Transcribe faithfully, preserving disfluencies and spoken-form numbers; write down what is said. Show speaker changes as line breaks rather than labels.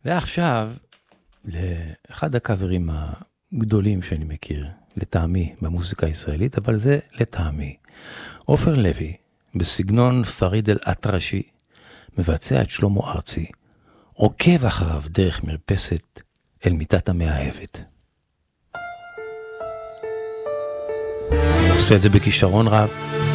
ועכשיו, לאחד הקאברים הגדולים שאני מכיר, לטעמי במוזיקה הישראלית, אבל זה לטעמי. עופר לוי, בסגנון פריד אל-אטרשי, מבצע את שלמה ארצי, עוקב אחריו דרך מרפסת אל מיטת המאהבת. הוא עושה את זה בכישרון רב,